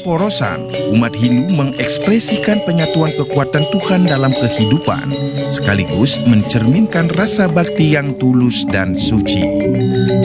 keporosan, umat Hindu mengekspresikan penyatuan kekuatan Tuhan dalam kehidupan, sekaligus mencerminkan rasa bakti yang tulus dan suci.